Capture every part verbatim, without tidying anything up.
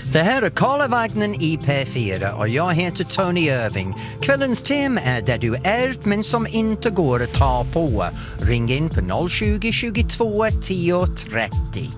Det här är Karlavagnen i P fyra och jag heter Tony Irving. Kvällens tema är där du ärvt men som inte går att ta på. Ring in på noll tjugo, tjugotvå, tio, trettio.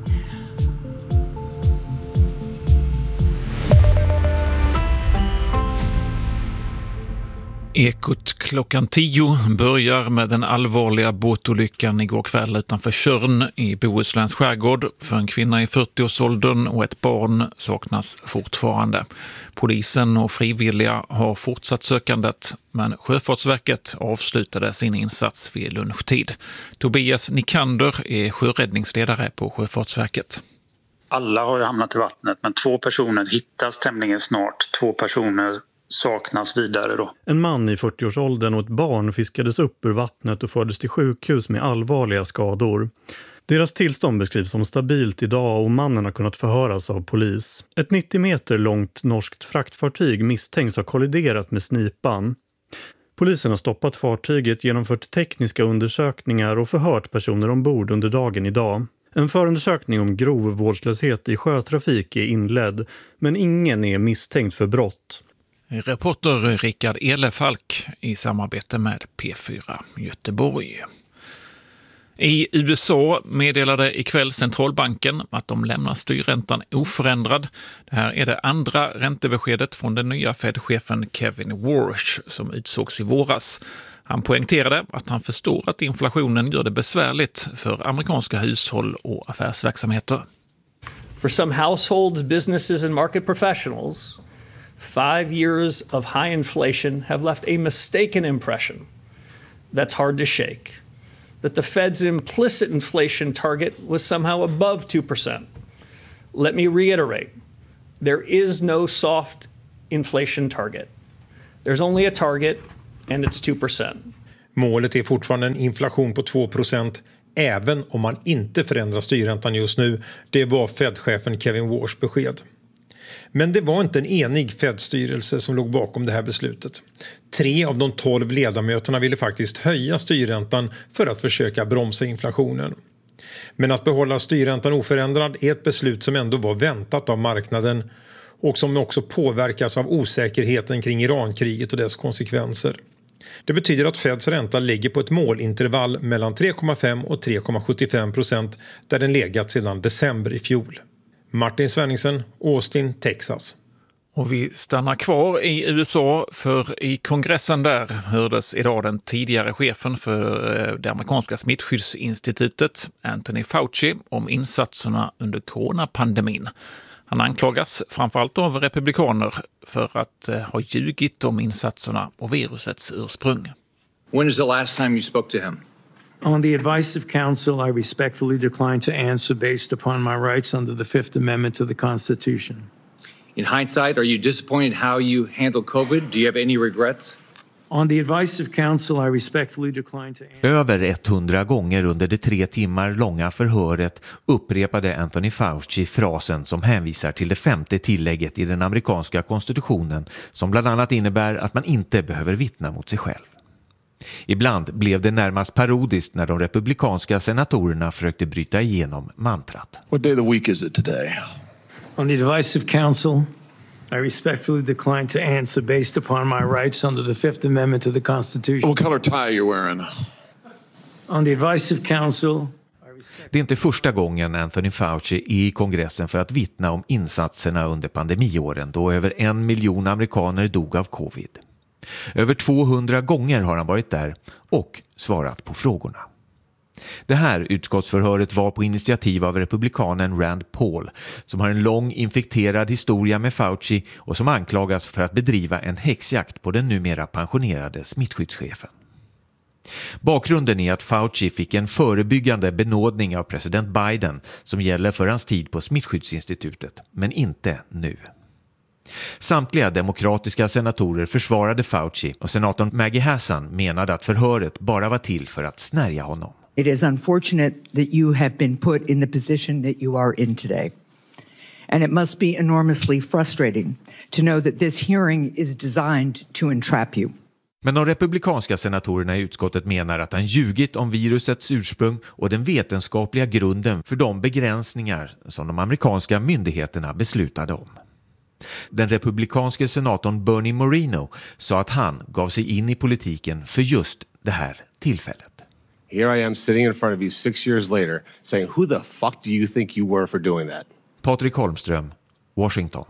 Ekot klockan tio börjar med den allvarliga båtolyckan igår kväll utanför Tjörn i Bohusläns skärgård. För en kvinna i fyrtioårsåldern och ett barn saknas fortfarande. Polisen och frivilliga har fortsatt sökandet, men Sjöfartsverket avslutade sin insats vid lunchtid. Tobias Nikander är sjöräddningsledare på Sjöfartsverket. Alla har ju hamnat i vattnet, men två personer hittas tämligen snart. Två personer saknas vidare då. En man i fyrtioårsåldern och ett barn fiskades upp ur vattnet och fördes till sjukhus med allvarliga skador. Deras tillstånd beskrivs som stabilt idag och mannen har kunnat förhöras av polis. Ett nittio meter långt norskt fraktfartyg misstänks ha kolliderat med snipan. Polisen har stoppat fartyget, genomfört tekniska undersökningar och förhört personer ombord under dagen idag. En förundersökning om grov vårdslöshet i sjötrafik är inledd, men ingen är misstänkt för brott. Reporter Rickard Elefalk i samarbete med P fyra Göteborg. I U S A meddelade ikväll centralbanken att de lämnar styrräntan oförändrad. Det här är det andra räntebeskedet från den nya Fed-chefen Kevin Warsh som utsågs i våras. Han poängterade att han förstår att inflationen gör det besvärligt för amerikanska hushåll och affärsverksamheter. For some households, businesses and market professionals, five years of high inflation have left a mistaken impression that's hard to shake, that the Fed's implicit inflation target was somehow above two percent. Let me reiterate, there is no soft inflation target. There's only a target and it's two percent. Målet är fortfarande en inflation på två procent även om man inte förändrar styrräntan just nu. Det var Fed-chefen Kevin Warsh besked. Men det var inte en enig Fed-styrelse som låg bakom det här beslutet. Tre av de tolv ledamöterna ville faktiskt höja styrräntan för att försöka bromsa inflationen. Men att behålla styrräntan oförändrad är ett beslut som ändå var väntat av marknaden och som också påverkas av osäkerheten kring Irankriget och dess konsekvenser. Det betyder att Feds ränta ligger på ett målintervall mellan tre komma fem och tre komma sjuttiofem procent där den legat sedan december i fjol. Martin Svenningsen, Austin, Texas. Och vi stannar kvar i U S A, för i kongressen där hördes idag den tidigare chefen för det amerikanska smittskyddsinstitutet, Anthony Fauci, om insatserna under coronapandemin. Han anklagas framförallt av republikaner för att ha ljugit om insatserna och virusets ursprung. When is the last time you spoke to him? On the advice of counsel, I respectfully decline to answer based upon my rights under the Fifth Amendment to the Constitution. In hindsight, are you disappointed how you handled COVID? Do you have any regrets? On the advice of counsel, I respectfully decline to answer. Över hundra gånger under det tre timmar långa förhöret upprepade Anthony Fauci frasen som hänvisar till det femte tillägget i den amerikanska konstitutionen, som bland annat innebär att man inte behöver vittna mot sig själv. Ibland blev det närmast parodiskt när de republikanska senatorerna försökte bryta igenom mantrat. What day of the week is it today? On the advice of counsel, I respectfully decline to answer based upon my rights under the Fifth Amendment to the Constitution. What color tie are you wearing? On the advice of counsel. Det är inte första gången Anthony Fauci är i kongressen för att vittna om insatserna under pandemiåren då över en miljon amerikaner dog av covid. Över tvåhundra gånger har han varit där och svarat på frågorna. Det här utskottsförhöret var på initiativ av republikanen Rand Paul, som har en lång infekterad historia med Fauci och som anklagas för att bedriva en häxjakt på den numera pensionerade smittskyddschefen. Bakgrunden är att Fauci fick en förebyggande benådning av president Biden som gäller för hans tid på smittskyddsinstitutet, men inte nu. Samtliga demokratiska senatorer försvarade Fauci och senatorn Maggie Hassan menade att förhöret bara var till för att snärja honom. It is unfortunate that you have been put in the position that you are in today. And it must be enormously frustrating to know that this hearing is designed to entrap you. Men de republikanska senatorerna i utskottet menar att han ljugit om virusets ursprung och den vetenskapliga grunden för de begränsningar som de amerikanska myndigheterna beslutade om. Den republikanske senatorn Bernie Moreno sa att han gav sig in i politiken för just det här tillfället. Here I am sitting in front of you six years later saying, who the fuck do you think you were for doing that? Patrik Holmström, Washington.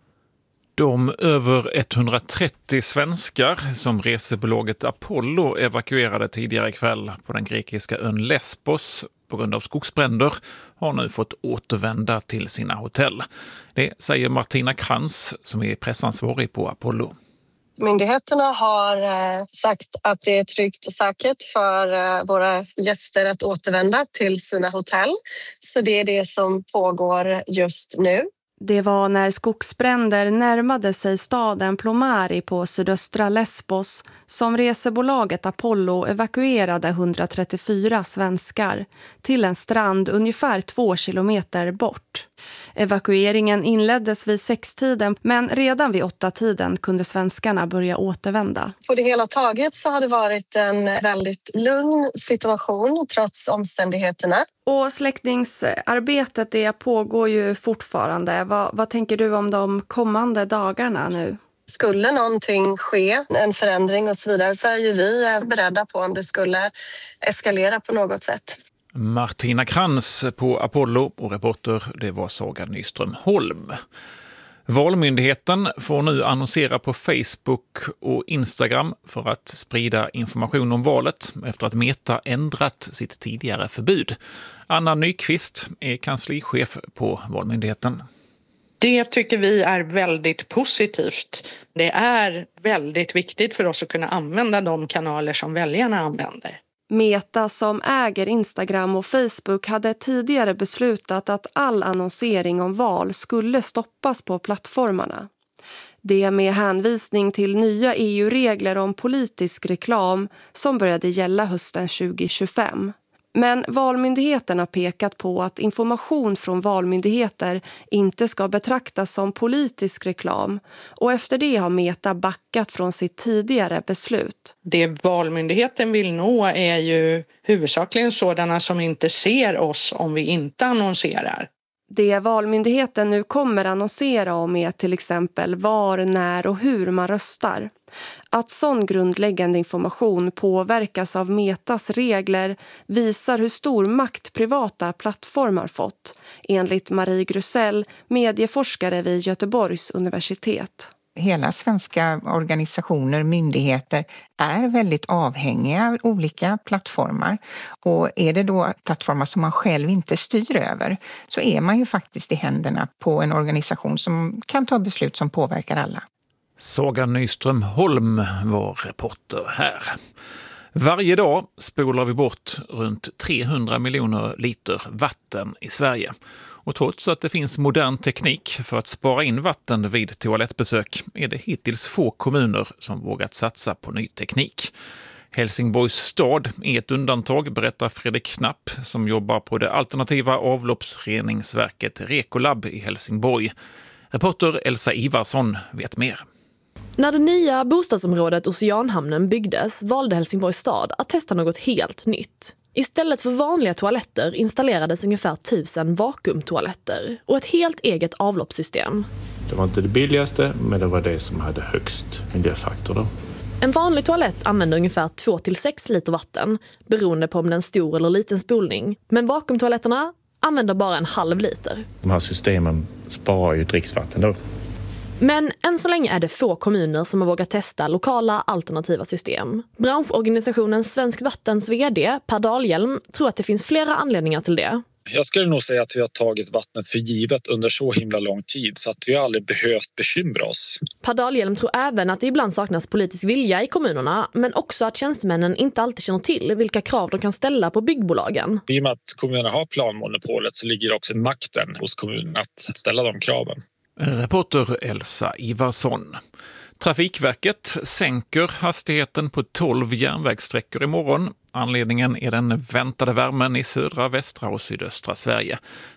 De över etthundratrettio svenskar som resebolaget Apollo evakuerade tidigare ikväll på den grekiska ön Lesbos på grund av skogsbränder har nu fått återvända till sina hotell. Det säger Martina Krantz som är pressansvarig på Apollo. Myndigheterna har sagt att det är tryggt och säkert för våra gäster att återvända till sina hotell. Så det är det som pågår just nu. Det var när skogsbränder närmade sig staden Plomari på sydöstra Lesbos som resebolaget Apollo evakuerade etthundratrettiofyra svenskar till en strand ungefär två kilometer bort. Evakueringen inleddes vid sextiden men redan vid åttatiden kunde svenskarna börja återvända. På det hela taget så har det varit en väldigt lugn situation trots omständigheterna. Och släckningsarbetet det pågår ju fortfarande. Vad, vad tänker du om de kommande dagarna nu? Skulle någonting ske, en förändring och så vidare, så är ju vi beredda på om det skulle eskalera på något sätt. Martina Krantz på Apollo och reporter det var Saga Nyström Holm. Valmyndigheten får nu annonsera på Facebook och Instagram för att sprida information om valet efter att Meta ändrat sitt tidigare förbud. Anna Nyqvist är kanslichef på Valmyndigheten. Det tycker vi är väldigt positivt. Det är väldigt viktigt för oss att kunna använda de kanaler som väljarna använder. Meta som äger Instagram och Facebook hade tidigare beslutat att all annonsering om val skulle stoppas på plattformarna. Det med hänvisning till nya E U-regler om politisk reklam som började gälla hösten tjugo tjugofem. Men Valmyndigheten har pekat på att information från valmyndigheter inte ska betraktas som politisk reklam och efter det har Meta backat från sitt tidigare beslut. Det Valmyndigheten vill nå är ju huvudsakligen sådana som inte ser oss om vi inte annonserar. Det Valmyndigheten nu kommer annonsera om är till exempel var, när och hur man röstar. Att sån grundläggande information påverkas av Metas regler visar hur stor makt privata plattformar fått, enligt Marie Grusell, medieforskare vid Göteborgs universitet. Hela svenska organisationer, myndigheter är väldigt avhängiga av olika plattformar. Och är det då plattformar som man själv inte styr över så är man ju faktiskt i händerna på en organisation som kan ta beslut som påverkar alla. Saga Nyström Holm var reporter här. Varje dag spolar vi bort runt trehundra miljoner liter vatten i Sverige. Och trots att det finns modern teknik för att spara in vatten vid toalettbesök är det hittills få kommuner som vågat satsa på ny teknik. Helsingborgs stad är ett undantag, berättar Fredrik Knapp som jobbar på det alternativa avloppsreningsverket Rekolab i Helsingborg. Reporter Elsa Ivarsson vet mer. När det nya bostadsområdet Oceanhamnen byggdes valde Helsingborgs stad att testa något helt nytt. Istället för vanliga toaletter installerades ungefär tusen vakuumtoaletter och ett helt eget avloppssystem. Det var inte det billigaste, men det var det som hade högst miljöfaktor då. En vanlig toalett använder ungefär två till sex liter vatten beroende på om det är en stor eller liten spolning. Men vakuumtoaletterna använder bara en halv liter. De här systemen sparar ju dricksvatten då. Men än så länge är det få kommuner som har vågat testa lokala alternativa system. Branschorganisationen Svenskt Vattens vd Per Dahlhjelm tror att det finns flera anledningar till det. Jag skulle nog säga att vi har tagit vattnet för givet under så himla lång tid så att vi aldrig behövt bekymra oss. Per Dahlhjelm tror även att det ibland saknas politisk vilja i kommunerna men också att tjänstemännen inte alltid känner till vilka krav de kan ställa på byggbolagen. I och med att kommunerna har planmonopolet så ligger också makten hos kommunen att ställa de kraven. Reporter Elsa Ivarsson. Trafikverket sänker hastigheten på tolv järnvägssträckor imorgon. Anledningen är den väntade värmen i södra, västra och sydöstra Sverige.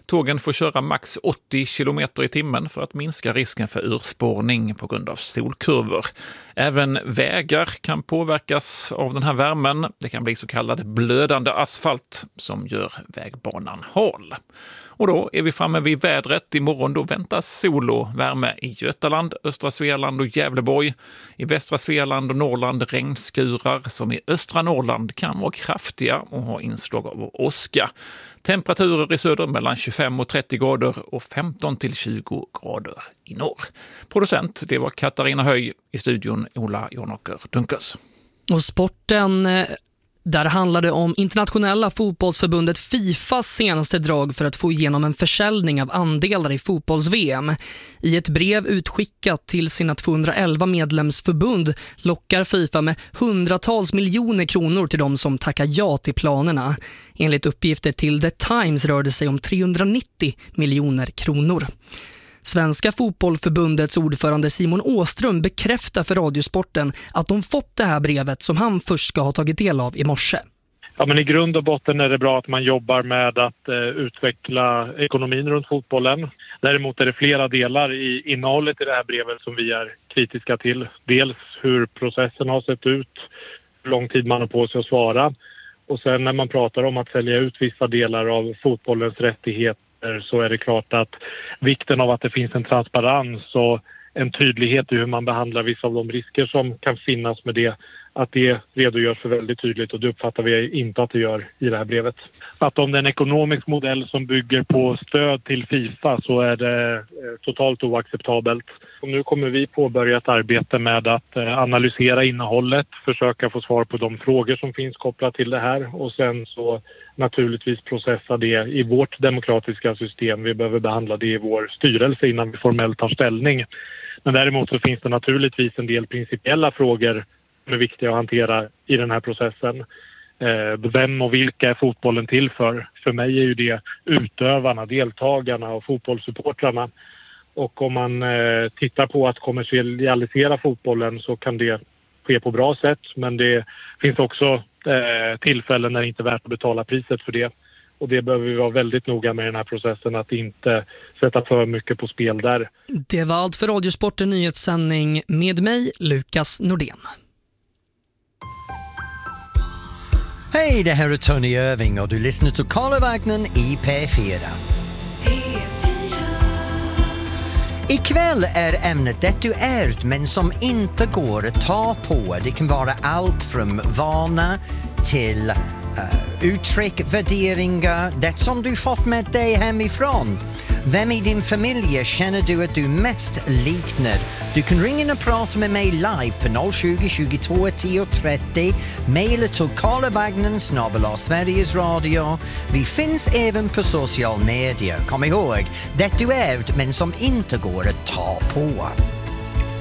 Tågen får köra max åttio kilometer i timmen för att minska risken för urspårning på grund av solkurvor. Även vägar kan påverkas av den här värmen. Det kan bli så kallad blödande asfalt som gör vägbanan hal. Och då är vi framme vid vädret. Imorgon då väntas sol och värme i Götaland, östra Svealand och Gävleborg. I västra Svealand och Norrland regnskurar som i östra Norrland kan vara kraftiga och ha inslag av åska. Temperaturer i söder mellan tjugofem och trettio grader och femton till tjugo grader i norr. Producent, det var Katarina Höj, i studion Ola Jonåker Dunkers. Och sporten, där handlar det om internationella fotbollsförbundet FIFAs senaste drag för att få igenom en försäljning av andelar i fotbolls-V M. I ett brev utskickat till sina tvåhundraelva medlemsförbund lockar FIFA med hundratals miljoner kronor till de som tackar ja till planerna. Enligt uppgifter till The Times rör det sig om trehundranittio miljoner kronor. Svenska fotbollförbundets ordförande Simon Åström bekräftar för Radiosporten att de fått det här brevet som han först ska ha tagit del av i morse. Ja, men i grund och botten är det bra att man jobbar med att eh, utveckla ekonomin runt fotbollen. Däremot är det flera delar i innehållet i det här brevet som vi är kritiska till. Dels hur processen har sett ut, hur lång tid man har på sig att svara. Och sen när man pratar om att sälja ut vissa delar av fotbollens rättigheter, så är det klart att vikten av att det finns en transparens och en tydlighet i hur man behandlar vissa av de risker som kan finnas med det, att det redogörs för väldigt tydligt, och det uppfattar vi inte att det gör i det här brevet. Att om det är en ekonomisk modell som bygger på stöd till FIFA så är det totalt oacceptabelt. Och nu kommer vi påbörja ett arbete med att analysera innehållet, försöka få svar på de frågor som finns kopplat till det här, och sen så naturligtvis processa det i vårt demokratiska system. Vi behöver behandla det i vår styrelse innan vi formellt tar ställning. Men däremot så finns det naturligtvis en del principiella frågor som är viktiga att hantera i den här processen. Eh, vem och vilka är fotbollen till för? För mig är ju det utövarna, deltagarna och fotbollssupportrarna. Och om man eh, tittar på att kommersialisera fotbollen så kan det ske på bra sätt. Men det finns också eh, tillfällen när det inte är värt att betala priset för det. Och det behöver vi vara väldigt noga med i den här processen, att inte sätta för mycket på spel där. Det var allt för Radiosporten nyhetssändning med mig, Lukas Nordén. Hej, det här är Tony Irving och du lyssnar till Karlavagnen i P fyra. Ikväll är ämnet det du ärvt men som inte går att ta på. Det kan vara allt från vana till uh, uttryck, värderingar, det som du fått med dig hemifrån. Vem i din familj känner du att du mest liknar? Du kan ringa och prata med mig live på noll tjugo, tjugotvå, tio, trettio. Maila till karlavagnen snabel-a Sveriges Radio. Vi finns även på social media. Kom ihåg, det du ärvt men som inte går att ta på.